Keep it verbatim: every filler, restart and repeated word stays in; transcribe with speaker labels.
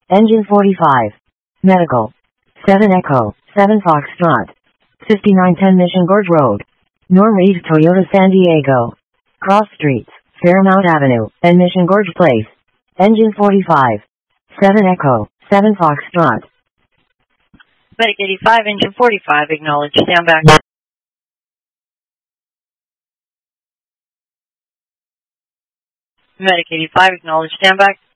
Speaker 1: Engine forty-five. Medical. seven Echo, seven Foxtrot. fifty-nine ten Mission Gorge Road. Norm Reed Toyota San Diego. Cross Streets, Fairmount Avenue, and Mission Gorge Place. Engine forty-five. seven Echo, seven Foxtrot.
Speaker 2: Medic eighty-five, engine forty-five, acknowledge, stand back. Medic eighty-five, acknowledge, stand back.